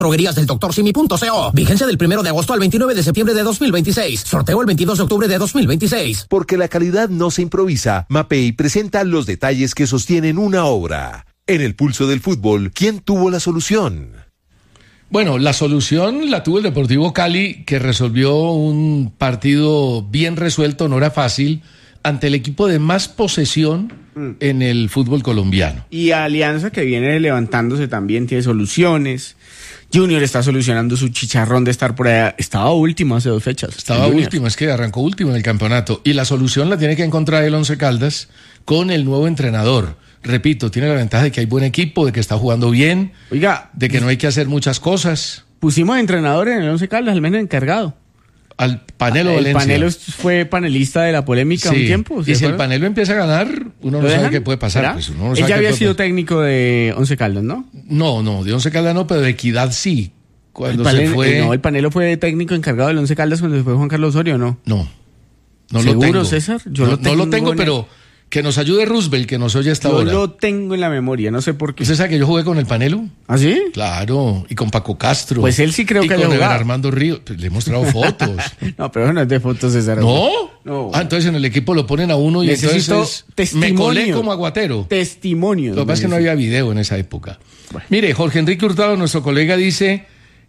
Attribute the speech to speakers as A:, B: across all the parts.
A: Droguerías del Dr. Simi.co. Vigencia del 1 de agosto al 29 de septiembre de 2026. Sorteo el 22 de octubre de 2026.
B: Porque la calidad no se improvisa, Mapei presenta los detalles que sostienen una obra. En el pulso del fútbol, ¿quién tuvo la solución?
C: Bueno, la solución la tuvo el Deportivo Cali, que resolvió un partido bien resuelto, no era fácil, ante el equipo de más posesión en el fútbol colombiano.
D: Y Alianza, que viene levantándose también, tiene soluciones. Junior está solucionando su chicharrón de estar por allá. Estaba último hace 2 fechas.
C: Estaba último, es que arrancó último en el campeonato. Y la solución la tiene que encontrar el Once Caldas con el nuevo entrenador. Repito, tiene la ventaja de que hay buen equipo, de que está jugando bien,
D: oiga,
C: de que no hay que hacer muchas cosas.
D: Pusimos entrenador en el Once Caldas, al menos encargado.
C: Al Panelo Valencia.
D: El Panelo fue panelista de la polémica un tiempo.
C: Y si el Panelo empieza a ganar, uno no sabe qué puede pasar. Pues uno no sabe.
D: Él ya había sido técnico de Once Caldas, ¿no?
C: No, de Once Caldas no, pero de Equidad sí. Cuando se fue...
D: No, el Panelo fue técnico encargado del Once Caldas cuando se fue Juan Carlos Osorio, ¿no?
C: No
D: ¿seguro,
C: lo tengo.
D: César?
C: No lo tengo, pero que nos ayude Roosevelt, que nos oye hasta ahora.
D: Yo lo tengo en la memoria, no sé por qué.
C: ¿Usted sabe que yo jugué con el Panelo?
D: ¿Ah, sí?
C: Claro, y con Paco Castro.
D: Pues él sí creo que haya jugado.
C: Y con Armando Ríos. Pues le he mostrado fotos.
D: No, pero no es de fotos, César.
C: ¿No? Ah, entonces en el equipo lo ponen a uno y
D: necesito
C: entonces me colé como aguatero.
D: Testimonios.
C: Lo que pasa es que no había video en esa época. Bueno. Mire, Jorge Enrique Hurtado, nuestro colega, dice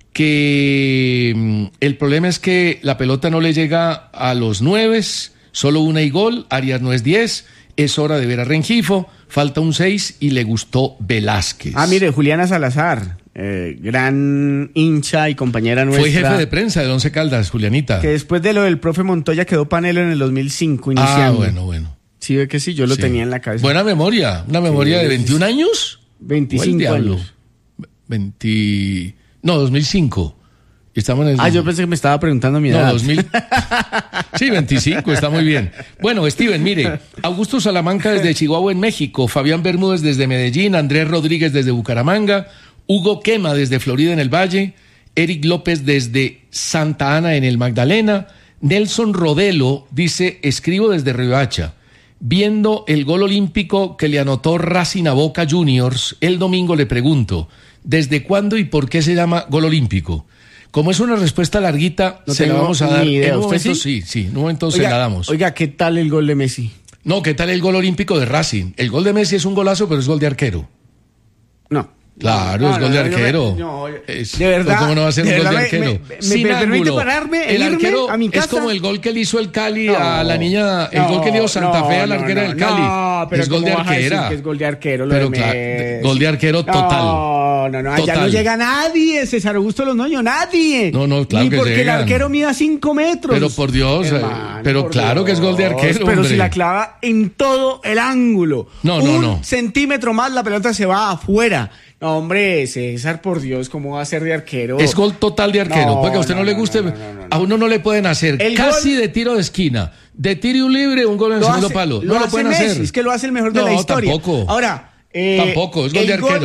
C: que el problema es que la pelota no le llega a los 9, solo 1 y gol, Arias no es 10, es hora de ver a Rengifo, falta un 6 y le gustó Velázquez.
D: Ah, mire, Juliana Salazar, gran hincha y compañera nuestra.
C: Fue jefe de prensa del Once Caldas, Julianita.
D: Que después de lo del profe Montoya quedó Panelo en el 2005 iniciando.
C: Ah, bueno.
D: Sí, ve que sí, yo lo tenía en la cabeza.
C: Buena memoria, una memoria de 21 años.
D: 25 años.
C: 2005. Estamos en
D: yo pensé que me estaba preguntando mi edad.
C: 2000. Sí, 25, está muy bien. Bueno, Steven, mire, Augusto Salamanca desde Chihuahua en México, Fabián Bermúdez desde Medellín, Andrés Rodríguez desde Bucaramanga, Hugo Quema desde Florida en el Valle, Eric López desde Santa Ana en el Magdalena, Nelson Rodelo dice, escribo desde Riohacha, viendo el gol olímpico que le anotó Racing a Boca Juniors, el domingo le pregunto, ¿desde cuándo y por qué se llama gol olímpico? Como es una respuesta larguita, se la vamos a dar. En un momento sí, en un momento se la damos.
D: Oiga, ¿qué tal el gol de Messi?
C: No, ¿qué tal el gol olímpico de Racing? El gol de Messi es un golazo, pero es gol de arquero.
D: No.
C: Claro, es gol de arquero.
D: De verdad.
C: ¿Cómo no va a ser un gol de arquero?
D: ¿Me permite pararme?
C: El arquero
D: a mi casa?
C: es como el gol que le hizo el Cali a la niña, el gol que le dio Santa Fe a la arquera del Cali.
D: No, pero
C: es gol de arquera.
D: Que es gol de arquero,
C: pero claro, gol de arquero total.
D: No, allá no llega nadie, César Augusto Londoño, nadie.
C: No, claro.
D: Ni
C: que
D: porque
C: llegan.
D: El arquero mida 5 metros.
C: Pero por Dios,
D: hermano,
C: pero claro que es gol de arquero.
D: Pero
C: hombre.
D: si la clava en todo el ángulo.
C: No.
D: Un centímetro más, la pelota se va afuera. No, hombre, César, por Dios, ¿cómo va a ser de arquero?
C: Es gol total de arquero. Porque a usted no le guste, a uno no le pueden hacer casi de tiro de esquina, de tiro libre, un gol en el segundo palo. No lo pueden hacer.
D: Es que lo hace el mejor de la historia.
C: Tampoco.
D: Ahora,
C: tampoco, es gol de arquero.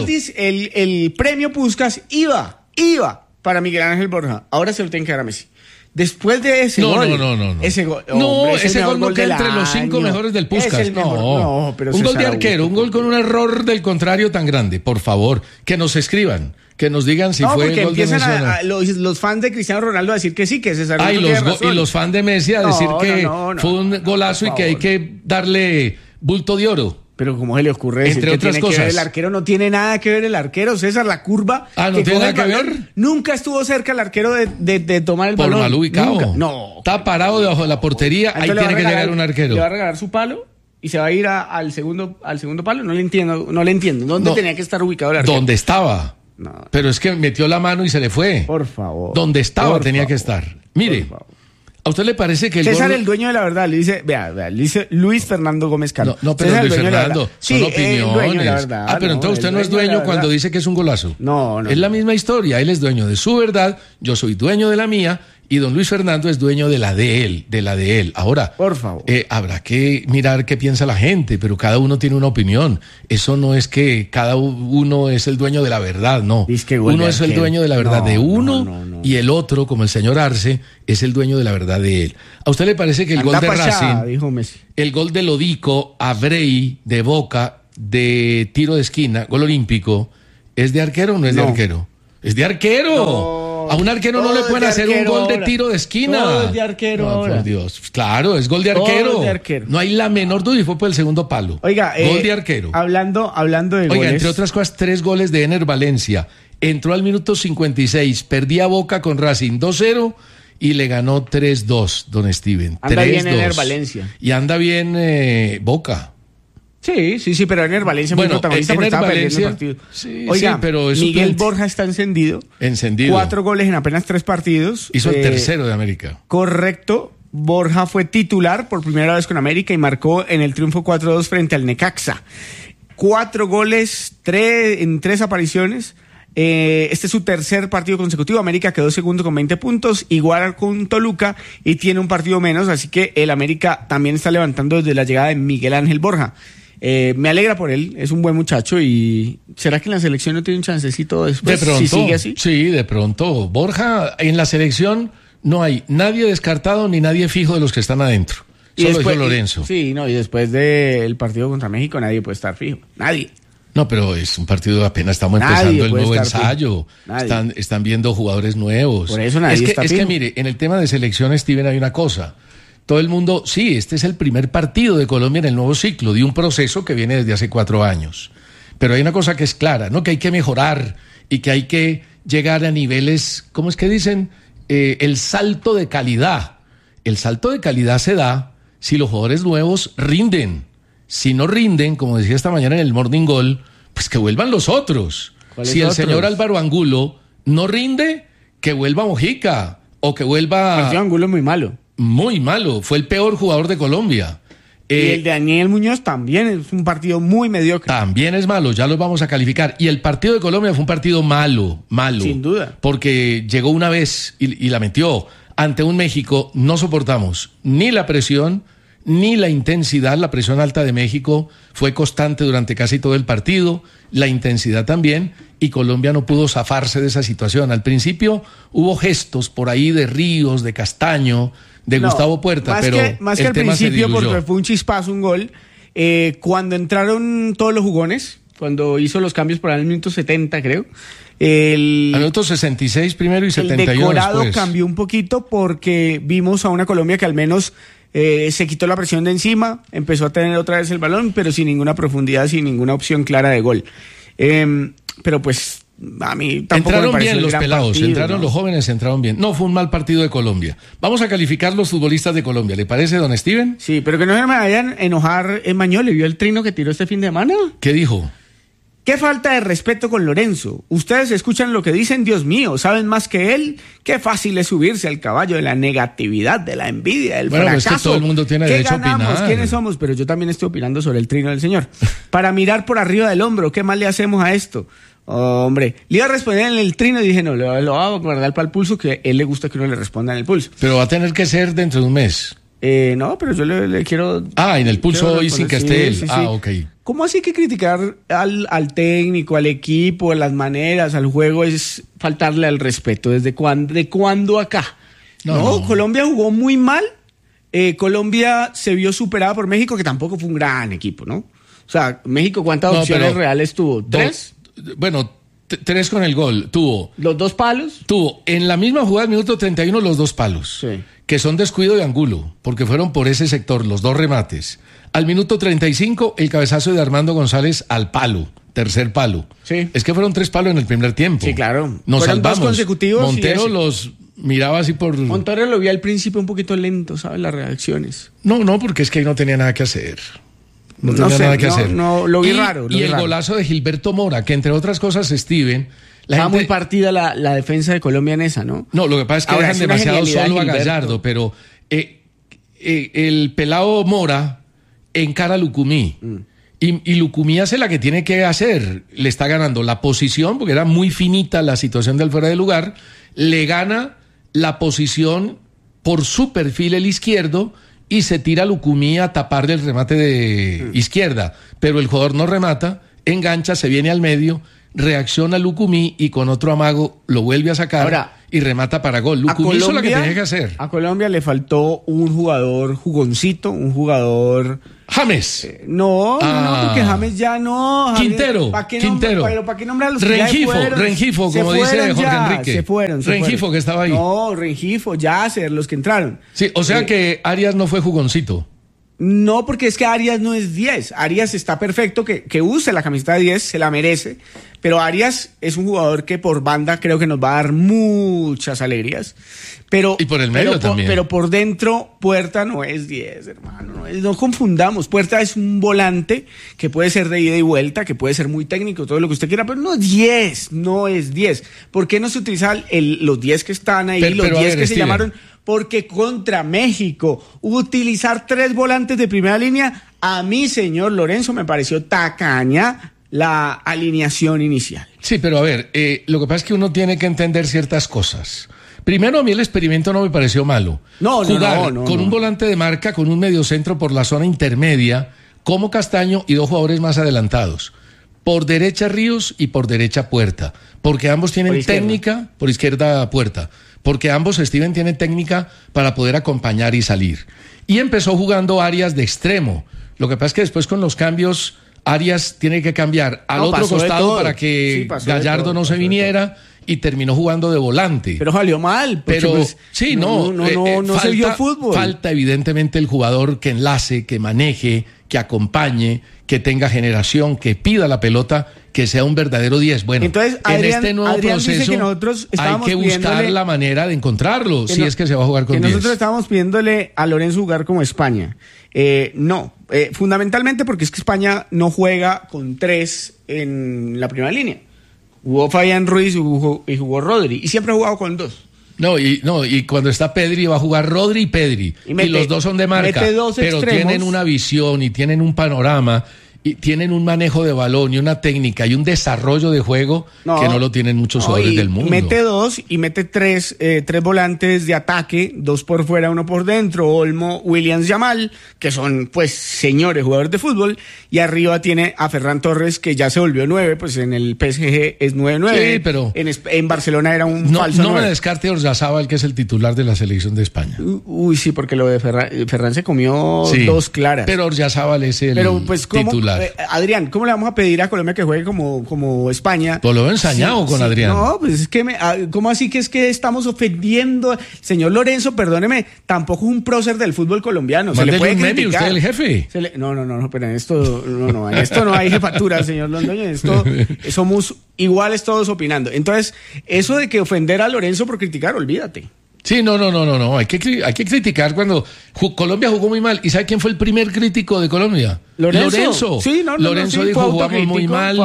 D: El premio Puskás iba para Miguel Ángel Borja. Ahora se lo tienen que dar a Messi. Después de ese gol.
C: No.
D: Ese gol,
C: ese gol no queda entre los 5 mejores del Puskás. No, pero un gol de arquero, un gol con un error del contrario tan grande. Por favor, que nos escriban, que nos digan si fue el gol de Messi o no.
D: Los fans de Cristiano Ronaldo a decir que sí, que César.
C: Y los fans de Messi a decir que fue un golazo y que hay que darle bulto de oro.
D: Pero ¿cómo se le ocurre decir
C: entre otras cosas?
D: Que ver el arquero no tiene nada que ver el arquero, César, la curva.
C: ¿No tiene nada que ver?
D: Nunca estuvo cerca el arquero de tomar el balón.
C: Por mal ubicado.
D: Nunca. No.
C: Está parado debajo de la portería, ahí tiene que llegar un arquero.
D: Le va a regalar su palo y se va a ir al segundo palo. No le entiendo. ¿Dónde tenía que estar ubicado el arquero?
C: ¿Dónde estaba?
D: No.
C: Pero es que metió la mano y se le fue.
D: Por favor.
C: ¿Dónde estaba tenía que estar? Mire. ¿A usted le parece que el
D: César, el dueño de la verdad, le dice, le dice Luis Fernando Gómez Cano.
C: No, pero
D: César,
C: Luis Fernando, son opiniones.
D: El dueño de la verdad,
C: pero entonces usted no es dueño cuando dice que es un golazo.
D: No.
C: Es la misma historia, él es dueño de su verdad, yo soy dueño de la mía, y don Luis Fernando es dueño de la de él. Ahora,
D: por favor,
C: habrá que mirar qué piensa la gente, pero cada uno tiene una opinión. Eso no es que cada uno es el dueño de la verdad, no. Uno es el dueño de la verdad de uno y el otro, como el señor Arce, es el dueño de la verdad de él. ¿A usted le parece que el gol de Racing,
D: dijo Messi,
C: el gol de Lodico a Brey de Boca de tiro de esquina, gol olímpico, es de arquero o no es de arquero? Es de arquero.
D: No,
C: a un arquero no le pueden hacer un gol de tiro de esquina.
D: Todo es de arquero ahora.
C: Por Dios. Claro, es gol de arquero.
D: Todo es de arquero.
C: No hay la menor duda y fue por el segundo palo.
D: Oiga,
C: gol de arquero.
D: Hablando de goles.
C: Oiga, entre otras cosas, 3 goles de Ener Valencia. Entró al minuto 56, perdía Boca con Racing 2-0 y le ganó 3-2, don Steven.
D: Anda
C: 3-2.
D: bien Ener Valencia.
C: Y anda bien Boca.
D: Sí, pero Ener Valencia muy protagonista porque estaba perdiendo el partido. Oiga,
C: pero es
D: Miguel
C: suplente.
D: Borja está encendido. 4 goles en apenas 3 partidos.
C: Hizo el tercero de América.
D: Correcto. Borja fue titular por primera vez con América y marcó en el triunfo 4-2 frente al Necaxa. 4 goles en 3 apariciones. Este es su tercer partido consecutivo. América quedó segundo con 20 puntos, igual con Toluca y tiene un partido menos, así que el América también está levantando desde la llegada de Miguel Ángel Borja. Me alegra por él, es un buen muchacho y ¿será que en la selección no tiene un chancecito después?
C: De pronto,
D: si sigue así.
C: Sí, de pronto. Borja, en la selección no hay nadie descartado ni nadie fijo de los que están adentro. Solo después, Lorenzo.
D: Y después del partido contra México nadie puede estar fijo, nadie.
C: No, pero es un partido apenas estamos empezando el nuevo ensayo. Están viendo jugadores nuevos.
D: Por eso nadie está fijo.
C: Es que mire, en el tema de selección, Steven, hay una cosa. Todo el mundo, sí, este es el primer partido de Colombia en el nuevo ciclo, de un proceso que viene desde hace 4 años. Pero hay una cosa que es clara, ¿no? Que hay que mejorar y que hay que llegar a niveles, ¿cómo es que dicen? El salto de calidad. El salto de calidad se da si los jugadores nuevos rinden. Si no rinden, como decía esta mañana en el Morning Goal, pues que vuelvan los otros. Si el señor Álvaro Angulo no rinde, que vuelva Mojica o que vuelva...
D: El Angulo es muy malo.
C: Muy malo, fue el peor jugador de Colombia.
D: Y el de Daniel Muñoz también es un partido muy mediocre.
C: También es malo, ya los vamos a calificar. Y el partido de Colombia fue un partido malo.
D: Sin duda.
C: Porque llegó una vez y la metió ante un México. No soportamos ni la presión ni la intensidad. La presión alta de México fue constante durante casi todo el partido, la intensidad también, y Colombia no pudo zafarse de esa situación. Al principio hubo gestos por ahí de Ríos, de Castaño, de Gustavo Puerta, pero
D: más que al principio, porque fue un chispazo, un gol. Cuando entraron todos los jugones, cuando hizo los cambios por ahí en el minuto 70, creo.
C: Al minuto 66 primero y 71
D: el decorado
C: después.
D: Cambió un poquito porque vimos a una Colombia que al menos se quitó la presión de encima, empezó a tener otra vez el balón, pero sin ninguna profundidad, sin ninguna opción clara de gol. Pero pues a mí tampoco
C: entraron
D: me pareció
C: bien los pelados,
D: partido,
C: entraron los jóvenes, entraron bien. No, fue un mal partido de Colombia. Vamos a calificar los futbolistas de Colombia, ¿le parece, don Steven?
D: Sí, pero que no se me vayan a enojar. Mañol, ¿le vio el trino que tiró este fin de semana?
C: ¿Qué dijo?
D: Qué falta de respeto con Lorenzo. Ustedes escuchan lo que dicen, Dios mío, saben más que él. Qué fácil es subirse al caballo de la negatividad, de la envidia, del fracaso.
C: Pues es que todo el mundo tiene derecho a opinar.
D: ¿Quiénes somos? Pero yo también estoy opinando sobre el trino del señor. Para mirar por arriba del hombro, ¿qué más le hacemos a esto? Hombre, le iba a responder en el trino y dije, no, lo voy a guardar para el pulso, que a él le gusta que uno le responda en el pulso.
C: Pero va a tener que ser dentro de un mes.
D: No, pero yo le quiero...
C: en el pulso hoy sin que esté él. Sí. Ok.
D: ¿Cómo así que criticar al técnico, al equipo, a las maneras, al juego es faltarle al respeto? ¿De cuándo acá? No, Colombia jugó muy mal. Colombia se vio superada por México, que tampoco fue un gran equipo, ¿no? O sea, México, ¿cuántas opciones reales tuvo? ¿3?
C: 3 con el gol. Tuvo.
D: ¿Los 2 palos?
C: Tuvo en la misma jugada, al minuto 31, los 2 palos.
D: Sí.
C: Que son descuido de Angulo, porque fueron por ese sector, los 2 remates. Al minuto 35, el cabezazo de Armando González al palo, tercer palo.
D: Sí.
C: Es que fueron 3 palos en el primer tiempo.
D: Sí, claro.
C: Nos
D: fueron
C: salvamos.
D: 2 consecutivos.
C: Montero los miraba así por...
D: Montero lo vi al principio un poquito lento, ¿sabes? Las reacciones.
C: No, porque es que ahí no tenía nada que hacer. No lo vi raro. Y el golazo de Gilberto Mora, que entre otras cosas, Steven...
D: Estaba muy partida la defensa de Colombia en esa, ¿no?
C: No, lo que pasa es que
D: ahora
C: dejan demasiado solo a Gallardo, pero el pelado Mora encara a Lucumí. Y Lucumí hace la que tiene que hacer. Le está ganando la posición, porque era muy finita la situación del fuera de lugar. Le gana la posición por su perfil el izquierdo y se tira a Lucumí a tapar del remate de izquierda. Pero el jugador no remata, engancha, se viene al medio, reacciona Lucumí y con otro amago lo vuelve a sacar. Ahora, y remata para gol. Lucumí hizo lo que tenía que hacer.
D: A Colombia le faltó un jugador jugoncito, un jugador
C: James.
D: No, porque James ya no.
C: Quintero.
D: ¿Para qué nombrar los
C: Rengifo, como dice Jorge Enrique.
D: Se fueron.
C: Rengifo, que estaba ahí.
D: No, Rengifo, Yasser, los que entraron.
C: Sí, o sea que Arias no fue jugoncito.
D: No, porque es que Arias no es 10. Arias está perfecto, que use la camiseta de 10, se la merece. Pero Arias es un jugador que por banda creo que nos va a dar muchas alegrías. Y
C: por el medio también.
D: Pero por dentro, Puerta no es 10, hermano. No confundamos. Puerta es un volante que puede ser de ida y vuelta, que puede ser muy técnico, todo lo que usted quiera, pero no es 10. No es 10. ¿Por qué no se utilizan los 10 que están ahí, los 10 que se llamaron? Porque contra México, utilizar 3 volantes de primera línea, a mí, señor Lorenzo, me pareció tacaña la alineación inicial.
C: Sí, pero a ver, lo que pasa es que uno tiene que entender ciertas cosas. Primero, a mí el experimento no me pareció malo. Jugar con un volante de marca, con un mediocentro por la zona intermedia, como Castaño y 2 jugadores más adelantados. Por derecha Ríos y por derecha Puerta. Porque ambos tienen técnica, por izquierda Puerta. Porque ambos, Steven, tienen técnica para poder acompañar y salir. Y empezó jugando Arias de extremo. Lo que pasa es que después con los cambios, Arias tiene que cambiar al otro costado para que Gallardo no se viniera y terminó jugando de volante.
D: Pero salió mal.
C: Pero pues, sí, no
D: se vio fútbol.
C: Falta evidentemente el jugador que enlace, que maneje, que acompañe, que tenga generación, que pida la pelota, que sea un verdadero 10. Bueno,
D: entonces,
C: en este nuevo proceso hay que buscar la manera de encontrarlo, si es que se va a jugar con 10.
D: Nosotros estábamos pidiéndole a Lorenzo jugar como España. Fundamentalmente porque es que España no juega con 3 en la primera línea. Jugó Fabián Ruiz y jugó Rodri, y siempre ha jugado con 2.
C: Y cuando está Pedri va a jugar Rodri y Pedri, y los dos son de marca, pero extremos. Tienen una visión y tienen un panorama y tienen un manejo de balón y una técnica y un desarrollo de juego que no lo tienen muchos jugadores del mundo.
D: Mete 2 y mete 3 volantes de ataque, 2 por fuera, 1 por dentro, Olmo, Williams, Yamal, que son pues señores jugadores de fútbol, y arriba tiene a Ferran Torres, que ya se volvió 9, pues en el PSG es 9-9,
C: sí, pero
D: en Barcelona era un falso 9.
C: No me descarte Oryazábal, que es el titular de la selección de España.
D: Sí, porque lo de Ferran se comió 2 claras.
C: Pero Oryazábal es el titular.
D: Adrián, ¿cómo le vamos a pedir a Colombia que juegue como España?
C: Pues lo veo ensañado con Adrián.
D: No, pues es que ¿cómo así que es que estamos ofendiendo? Señor Lorenzo, perdóneme, tampoco es un prócer del fútbol colombiano.
C: Mándele
D: se le puede
C: un
D: criticar.
C: Meme, usted el jefe.
D: No, pero en esto no hay jefatura, señor Londoño. En esto somos iguales todos opinando. Entonces, eso de que ofender a Lorenzo por criticar, olvídate.
C: Sí, no. Hay que criticar cuando Colombia jugó muy mal. ¿Y sabe quién fue el primer crítico de Colombia?
D: Lorenzo. Sí,
C: Lorenzo dijo, jugamos muy mal,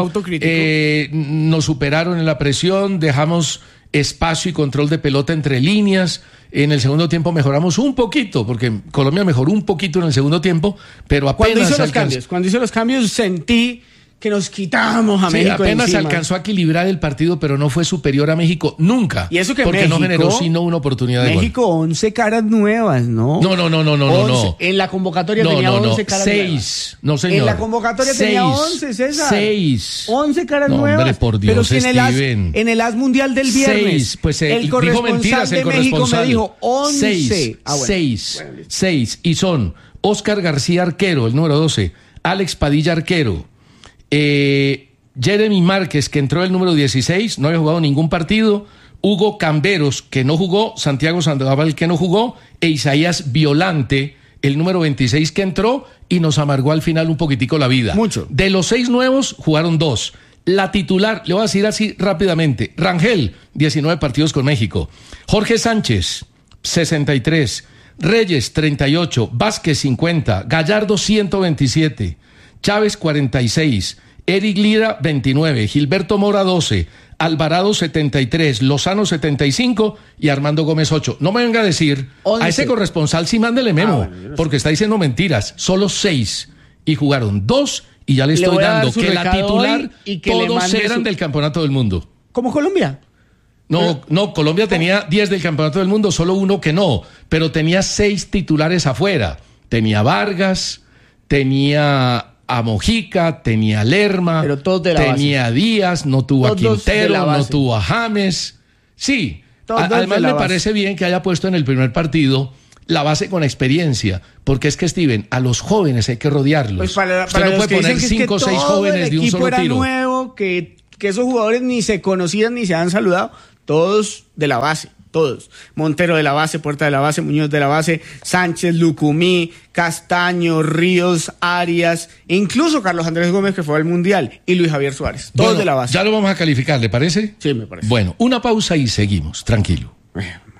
C: nos superaron en la presión, dejamos espacio y control de pelota entre líneas. En el segundo tiempo mejoramos un poquito, porque Colombia mejoró un poquito en el segundo tiempo, pero apenas
D: Cuando hizo los cambios sentí que nos quitamos a México
C: apenas
D: encima.
C: se alcanzó a equilibrar el partido, pero no fue superior a México nunca.
D: Y eso que
C: porque
D: México,
C: no generó sino una oportunidad de
D: México,
C: gol.
D: 11 caras nuevas, ¿no?
C: No.
D: En la convocatoria tenía 11 caras
C: 6,
D: nuevas.
C: No, señor.
D: En la convocatoria tenía 11, César.
C: 6.
D: 11 caras nuevas.
C: Hombre, por Dios,
D: pero si en el As Mundial del viernes,
C: 6, pues
D: el corresponsal de México me dijo 11.
C: 6. Y son Oscar García, arquero, el número 12. Alex Padilla, arquero. Jeremy Márquez, que entró el número 16, no había jugado ningún partido. Hugo Camberos, que no jugó. Santiago Sandoval, que no jugó. E Isaías Violante, el número 26, que entró y nos amargó al final un poquitico la vida.
D: Mucho.
C: De los 6 nuevos, jugaron 2. La titular, le voy a decir así rápidamente. Rangel, 19 partidos con México. Jorge Sánchez, 63. Reyes, 38. Vázquez, 50. Gallardo, 127. Chávez, 46. Eric Lira, 29, Gilberto Mora, 12, Alvarado, 73, Lozano, 75 y Armando Gómez, 8. No me venga a decir, 11. A ese corresponsal sí mándele memo, porque está diciendo mentiras. Solo 6 y jugaron 2 y ya le estoy dando que la titular y que todos eran del Campeonato del Mundo.
D: ¿Como Colombia?
C: No, Colombia tenía 10 del Campeonato del Mundo, solo 1 que no, pero tenía 6 titulares afuera. Tenía Vargas, tenía a Mojica, tenía a Lerma, tenía a Díaz, no tuvo a Quintero, no tuvo a James. Sí, además me parece bien que haya puesto en el primer partido la base con experiencia, porque es que, Steven, a los jóvenes hay que rodearlos.
D: Pues para
C: Usted no
D: los
C: puede
D: que
C: poner
D: dicen que
C: 5 o 6
D: todo
C: jóvenes
D: el
C: de un
D: equipo
C: solo
D: era
C: tiro.
D: nuevo, que esos jugadores ni se conocían ni se han saludado, todos de la base. Todos. Montero de la base, Puerta de la base, Muñoz de la base, Sánchez, Lucumí, Castaño, Ríos, Arias, incluso Carlos Andrés Gómez, que fue al Mundial, y Luis Javier Suárez. Todos
C: Bueno,
D: de la base.
C: Ya lo vamos a calificar, ¿le parece?
D: Sí, me parece.
C: Bueno, una pausa y seguimos, tranquilo.